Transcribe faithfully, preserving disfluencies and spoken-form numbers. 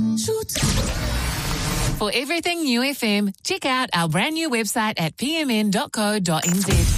For everything New F M, check out our brand new website at p m n dot co dot n z.